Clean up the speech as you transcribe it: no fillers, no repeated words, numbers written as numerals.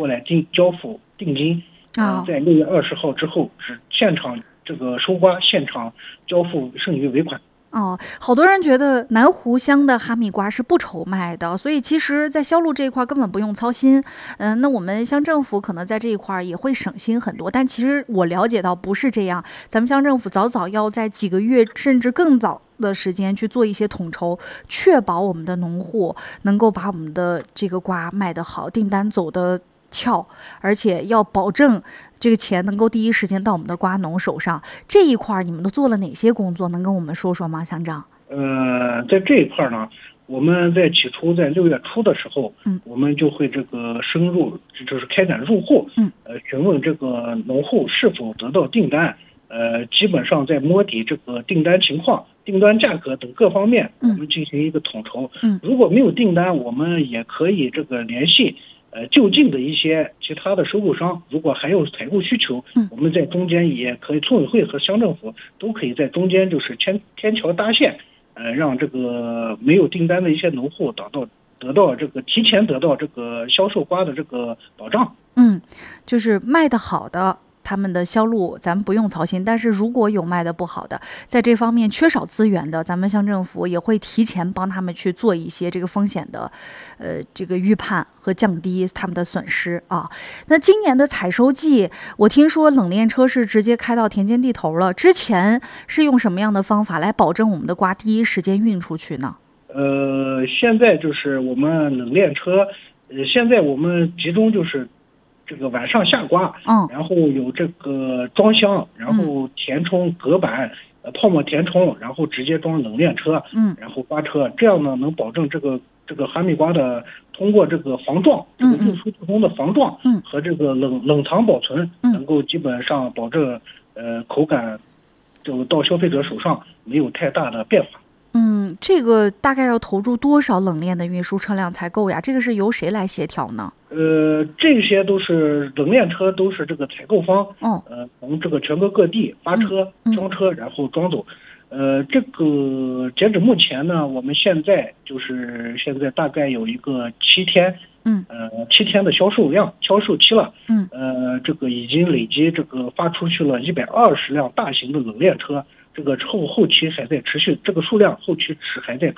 过来交付定金。在6月20号之后是现场这个收刮，现场交付，剩余尾款。 好多人觉得南湖乡的哈密瓜是不愁卖的，所以其实在销路这一块根本不用操心。那我们乡政府可能在这一块也会省心很多，但其实我了解到不是这样，咱们乡政府早要在几个月甚至更早的时间去做一些统筹，确保我们的农户能够把我们的这个瓜卖得好，订单走得俏，而且要保证这个钱能够第一时间到我们的瓜农手上。这一块你们都做了哪些工作？能跟我们说说吗，乡长？ 在这一块呢，我们在起初在6月初的时候，我们就会这个深入，就是开展入户，询问这个农户是否得到订单，基本上在摸底这个订单情况、订单价格等各方面，我们进行一个统筹。如果没有订单，我们也可以这个联系就近的一些其他的收购商，如果还有采购需求，我们在中间也可以，村委会和乡政府都可以在中间就是天桥搭线，让这个没有订单的一些农户得到这个提前得到这个销售瓜的这个保障。 就是卖得好的，他们的销路咱们不用操心，但是如果有卖的不好的，在这方面缺少资源的，咱们乡政府也会提前帮他们去做一些这个风险的这个预判和降低他们的损失啊。那今年的采收季，我听说冷链车是直接开到田间地头了，之前是用什么样的方法来保证我们的瓜第一时间运出去呢？ 现在就是我们冷链车，现在我们集中就是这个晚上下瓜，然后有这个装箱，然后填充隔板，泡沫填充，然后直接装冷链车，然后刮车，这样呢能保证这个哈密瓜的通过这个防撞，这个运输途中的防撞，和这个冷藏保存，能够基本上保证口感就到消费者手上没有太大的变化。 这个大概要投入多少冷链的运输车辆才够呀？这个是由谁来协调呢？ 这些都是冷链车，都是这个采购方，从这个全国各地发车、装车，然后装走。这个截止目前呢，我们现在大概有一个7天，7天的销售期了，这个已经累计这个发出去了120辆大型的冷链车。这个后期还在持续，这个数量后期还在